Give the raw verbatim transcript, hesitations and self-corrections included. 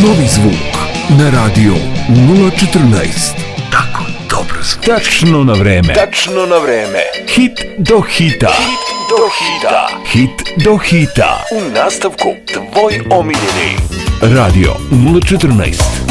Novi zvuk na radio nula četrnaest. Tako dobro zvuk. Tačno na vreme. Tačno na vreme. Hit do hita. Hit do hita. Hit do hita. U nastavku tvoj omiljeni Radio nula četrnaest.